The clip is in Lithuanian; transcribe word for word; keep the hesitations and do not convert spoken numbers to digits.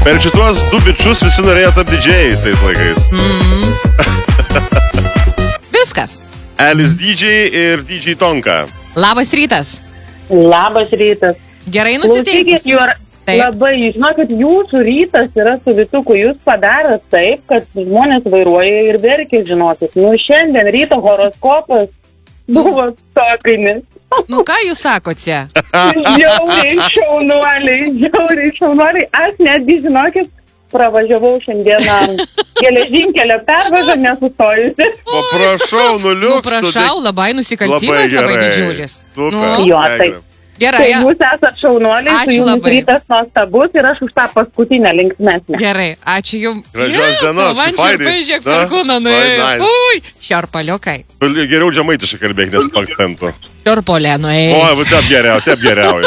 Per šituos du bičius visi norėjo tapti didžėjais tais laikais. Mm. Viskas. Alice D J ir D J Tonka. Labas rytas. Labas rytas. Gerai nusiteikus. Klausykit, jūs labai, žinokit, jūsų rytas yra su Vytuku. Jūs padarot taip, kad žmonės vairuoja ir verkia, žinokit. Nu, šiandien ryto horoskopas buvo tokinis. Nu, ką jūs sakote? Žiauriai šaunuoliai, žiauriai šaunuoliai. Aš netgi, žinokit, pravažiavau šiandieną geležinkelio pervažą nesustojusi. Paprašau, nuliuks. Nu, prašau, labai nusikaltimas, labai, labai didžiulis. Super. Nu, Jo, taip. gerai. Tai jūs esat šaunuoliai, Ačiū su jumis labai. rytas nuostabus ir aš už tą paskutinę linksmesnę. Gerai, ačiū jums. Gražios dienos, Man fainai. šiurpai žiek Na, per kūną vai, nuėjo. nice. Ui, šiarpaliukai. Geriau žemaitiškai kalbėk, nes su akcentu. Šiurpolė nuėjo. O, taip geriau, taip geriau.